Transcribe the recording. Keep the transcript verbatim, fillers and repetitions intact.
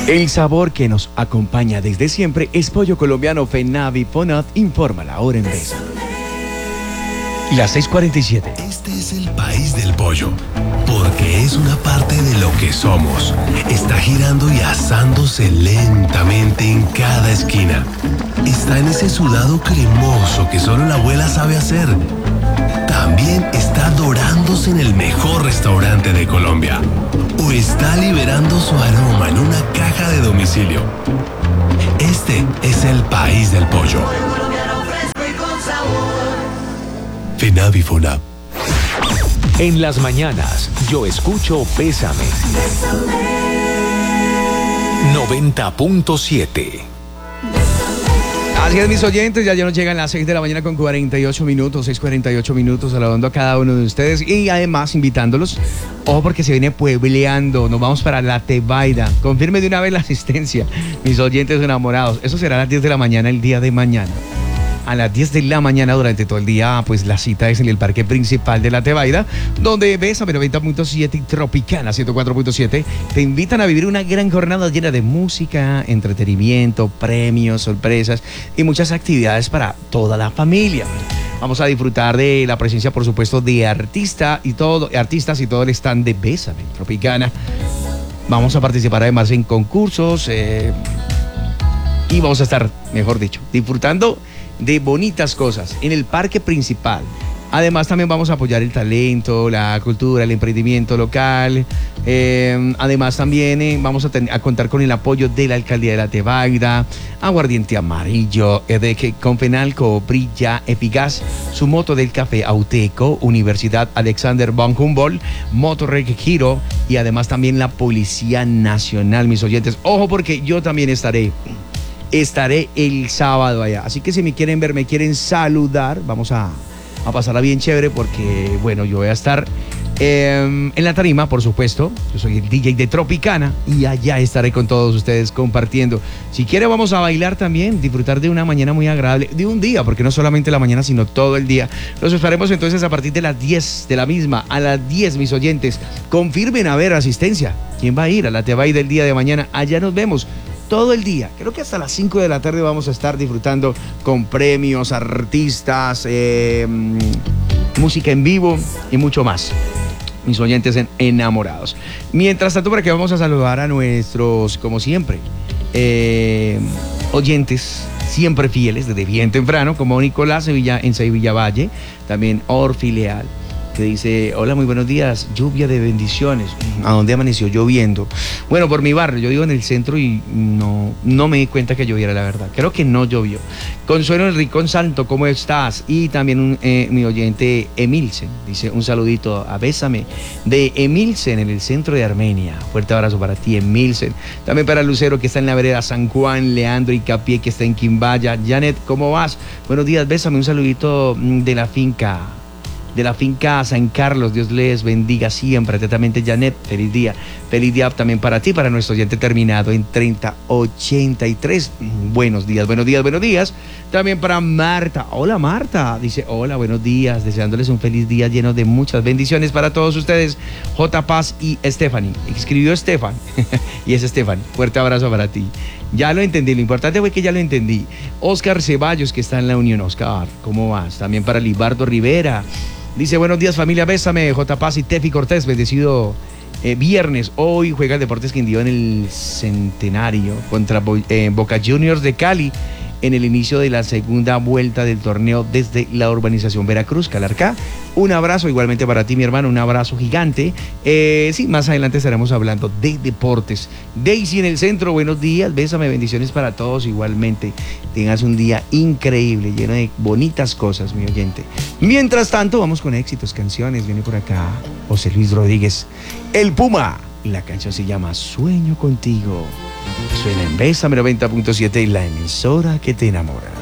El sabor que nos acompaña desde siempre es pollo colombiano. Fenavi Fonat informa la hora en Besa. Las seis cuarenta y siete. Este es el país del pollo, porque es una parte de lo que somos. Está girando y asándose lentamente en cada esquina. Está en ese sudado cremoso que solo la abuela sabe hacer. También está dorándose en el mejor restaurante de Colombia. O está liberando su aroma en una caja de domicilio. Este es el país del pollo. Fenavi Fonab. En las mañanas, yo escucho Bésame. noventa punto siete. Así es, mis oyentes, ya ya nos llegan las seis de la mañana con cuarenta y ocho minutos, seis cuarenta y ocho minutos, saludando a cada uno de ustedes y además invitándolos, ojo porque se viene puebleando, nos vamos para La Tebaida, confirme de una vez la asistencia, mis oyentes enamorados, eso será a las diez de la mañana el día de mañana. A las diez de la mañana durante todo el día, pues la cita es en el parque principal de La Tebaida, donde Bésame noventa punto siete y Tropicana ciento cuatro punto siete te invitan a vivir una gran jornada llena de música, entretenimiento, premios, sorpresas y muchas actividades para toda la familia. Vamos a disfrutar de la presencia, por supuesto, de artista y todo, artistas y todo el stand de Bésame Tropicana. Vamos a participar además en concursos eh, y vamos a estar, mejor dicho, disfrutando de bonitas cosas en el parque principal. Además también vamos a apoyar el talento, la cultura, el emprendimiento local. Eh, además también eh, vamos a, ten, a contar con el apoyo de la Alcaldía de La Tebaida, Aguardiente Amarillo, Edeque, Confenalco, Brilla, Epigas, su moto del café Auteco, Universidad Alexander von Humboldt, Motorrec Giro y además también la Policía Nacional, mis oyentes. Ojo porque yo también estaré Estaré el sábado allá. Así que si me quieren ver, me quieren saludar, vamos a, a pasarla bien chévere porque, bueno, yo voy a estar eh, en la tarima, por supuesto. Yo soy el D J de Tropicana y allá estaré con todos ustedes compartiendo. Si quieren, vamos a bailar también, disfrutar de una mañana muy agradable, de un día, porque no solamente la mañana, sino todo el día. Los esperaremos entonces a partir de las diez de la misma, a las diez, mis oyentes. Confirmen a ver asistencia. ¿Quién va a ir a La Tebaida el día de mañana? Allá nos vemos. Todo el día, creo que hasta las cinco de la tarde vamos a estar disfrutando con premios, artistas, eh, música en vivo y mucho más. Mis oyentes en, enamorados. Mientras tanto, por aquí vamos a saludar a nuestros, como siempre, eh, oyentes siempre fieles desde bien temprano, como Nicolás Sevilla, en Sevilla Valle, también Orfi Leal, que dice, hola, muy buenos días, lluvia de bendiciones. ¿A dónde amaneció lloviendo? Bueno, por mi barrio, yo vivo en el centro y no, no me di cuenta que lloviera, la verdad. Creo que no llovió. Consuelo Enricón Santo, ¿cómo estás? Y también un, eh, mi oyente Emilsen, dice un saludito a Bésame de Emilsen en el centro de Armenia. Fuerte abrazo para ti, Emilsen. También para Lucero, que está en la vereda San Juan, Leandro Icapié, que está en Quimbaya. Janet, ¿cómo vas? Buenos días, Bésame, un saludito de la finca. de la finca San Carlos, Dios les bendiga siempre, atentamente Janet, feliz día, feliz día también para ti, para nuestro oyente terminado en treinta ochenta y tres, buenos días, buenos días, buenos días, también para Marta, hola Marta, dice hola, buenos días, deseándoles un feliz día lleno de muchas bendiciones para todos ustedes, J. Paz y Stephanie, escribió Estefan, y es Estefan, fuerte abrazo para ti. Ya lo entendí, lo importante fue que ya lo entendí. Oscar Ceballos, que está en la Unión. Oscar, ¿cómo vas? También para Libardo Rivera. Dice, buenos días familia, Bésame, J. Paz y Tefi Cortés, bendecido eh, viernes. Hoy juega el Deportes Quindío en el Centenario contra Bo eh, Boca Juniors de Cali en el inicio de la segunda vuelta del torneo desde la urbanización Veracruz, Calarcá. Un abrazo igualmente para ti, mi hermano, un abrazo gigante. Eh, sí, más adelante estaremos hablando de deportes. Daisy en el centro, buenos días, Bésame, bendiciones para todos igualmente. Tengas un día increíble, lleno de bonitas cosas, mi oyente. Mientras tanto, vamos con éxitos, canciones. Viene por acá José Luis Rodríguez, El Puma. Y la canción se llama Sueño Contigo. Suena en Bésame noventa punto siete y la emisora que te enamora.